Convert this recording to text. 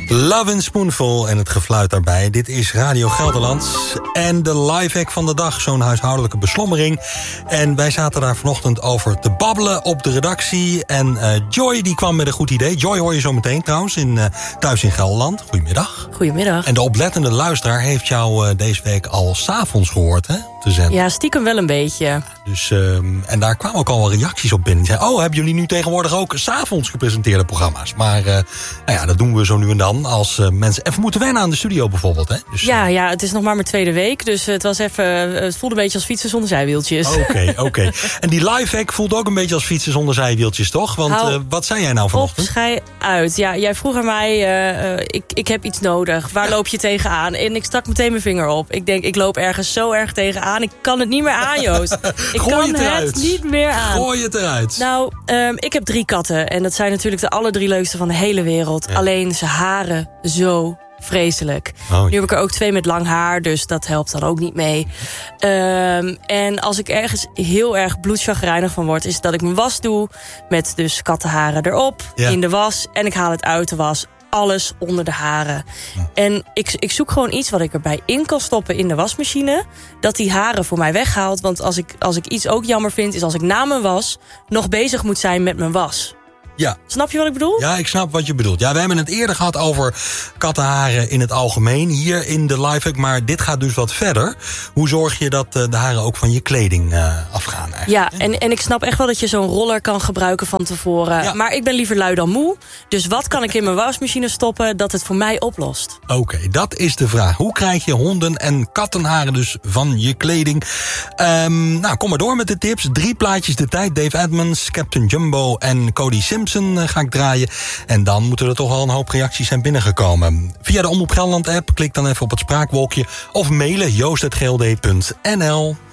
Love and Spoonful en het gefluit daarbij. Dit is Radio Gelderland. En de live-hack van de dag, zo'n huishoudelijke beslommering. En wij zaten daar vanochtend over te babbelen op de redactie. En Joy die kwam met een goed idee. Joy hoor je zo meteen trouwens, thuis in Gelderland. Goedemiddag. Goedemiddag. En de oplettende luisteraar heeft jou deze week al 's avonds gehoord, hè? Te zenden. Ja, stiekem wel een beetje. Dus, en daar kwamen ook al reacties op binnen. Die zeiden, hebben jullie nu tegenwoordig ook 's avonds gepresenteerde programma's? Maar nou ja, dat doen we zo nu en dan. Als mensen even moeten wennen aan de studio bijvoorbeeld. Hè? Dus, ja, het is nog maar mijn tweede week. Dus het voelde een beetje als fietsen zonder zijwieltjes. Oké. En die live-hack voelt ook een beetje als fietsen zonder zijwieltjes, toch? Want wat zei jij nou vanochtend? Schij uit. Ja, jij vroeg aan mij, ik heb iets nodig. Waar loop je tegenaan? En ik stak meteen mijn vinger op. Ik denk, ik loop ergens zo erg tegenaan. Ik kan het niet meer aan, Joost. Ik kan het niet meer aan. Gooi het eruit. Nou, ik heb 3 katten. En dat zijn natuurlijk de allerdrieulleukste van de hele wereld. Ja. Alleen ze haren zo vreselijk. Nu heb ik er ook 2 met lang haar, dus dat helpt dan ook niet mee. En als ik ergens heel erg bloedchagrijnig van word, is dat ik mijn was doe met dus kattenharen erop, in de was, en ik haal het uit de was. Alles onder de haren. En ik zoek gewoon iets wat ik erbij in kan stoppen in de wasmachine, dat die haren voor mij weghaalt. Want als ik iets ook jammer vind, is als ik na mijn was nog bezig moet zijn met mijn was. Ja. Snap je wat ik bedoel? Ja, ik snap wat je bedoelt. Ja, we hebben het eerder gehad over kattenharen in het algemeen hier in de live-hack, maar dit gaat dus wat verder. Hoe zorg je dat de haren ook van je kleding afgaan eigenlijk? Ja, en ik snap echt wel dat je zo'n roller kan gebruiken van tevoren. Ja. Maar ik ben liever lui dan moe. Dus wat kan ik in mijn wasmachine stoppen dat het voor mij oplost? Oké, dat is de vraag. Hoe krijg je honden- en kattenharen dus van je kleding? Nou, kom maar door met de tips. 3 plaatjes de tijd. Dave Edmonds, Captain Jumbo en Cody Simpson ga ik draaien. En dan moeten er toch wel een hoop reacties zijn binnengekomen. Via de Omroep Gelderland app, klik dan even op het spraakwolkje of mailen joost@gld.nl.